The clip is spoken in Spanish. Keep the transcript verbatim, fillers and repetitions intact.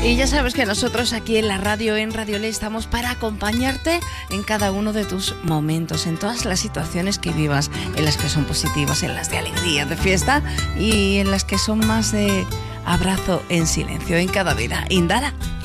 Y ya sabes que nosotros aquí en la radio, en Radio Ley, estamos para acompañarte en cada uno de tus momentos, en todas las situaciones que vivas, en las que son positivas, en las de alegría, de fiesta y en las que son más de abrazo en silencio en cada vida. Indara.